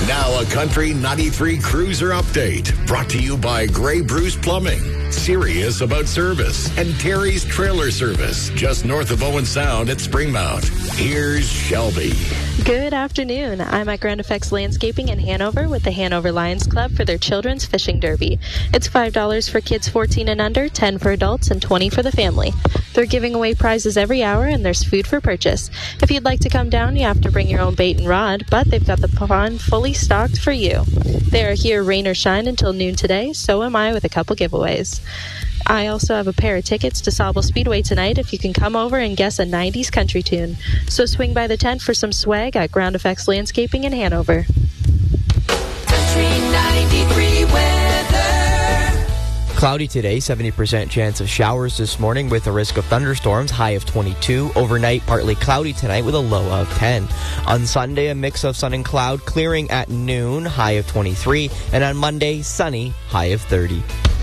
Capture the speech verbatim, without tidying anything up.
Now a Country ninety-three Cruiser update brought to you by Grey Bruce Plumbing, serious about service, and Terry's Trailer Service, just north of Owen Sound at Springmount. Here's Shelby. Good afternoon. I'm at Grand Effects Landscaping in Hanover with the Hanover Lions Club for their Children's Fishing Derby. It's five dollars for kids fourteen and under, ten dollars for adults, and twenty dollars for the family. They're giving away prizes every hour, and there's food for purchase. If you'd like to come down, you have to bring your own bait and rod, but they've got the pond fully stocked for you. They are here rain or shine until noon today, so am I with a couple giveaways. I also have a pair of tickets to Sauble Speedway tonight if you can come over and guess a nineties country tune. So swing by the tent for some swag at Ground Effects Landscaping in Hanover. Country ninety-three weather. Cloudy today, seventy percent chance of showers this morning with a risk of thunderstorms, high of twenty-two. Overnight, partly cloudy tonight with a low of ten. On Sunday, a mix of sun and cloud, clearing at noon, high of twenty-three. And on Monday, sunny, high of thirty.